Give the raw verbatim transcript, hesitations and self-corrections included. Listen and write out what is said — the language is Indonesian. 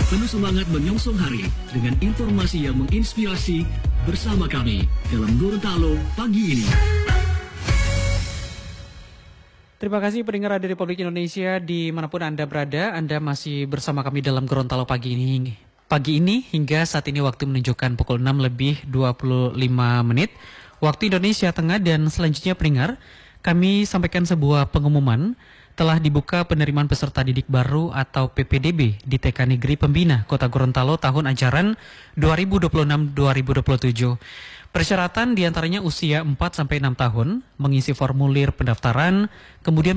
Penuh semangat menyongsong hari dengan informasi yang menginspirasi bersama kami dalam Gorontalo pagi ini. Terima kasih pendengar Radio Republik Indonesia dimanapun Anda berada. Anda masih bersama kami dalam Gorontalo pagi ini. Pagi ini hingga saat ini waktu menunjukkan pukul enam lebih dua puluh lima menit. Waktu Indonesia Tengah dan selanjutnya pendengar, kami sampaikan sebuah pengumuman telah dibuka penerimaan peserta didik baru atau P P D B di T K Negeri Pembina Kota Gorontalo tahun ajaran dua ribu dua puluh enam dua ribu dua puluh tujuh. Persyaratan diantaranya usia empat sampai enam tahun, mengisi formulir pendaftaran, kemudian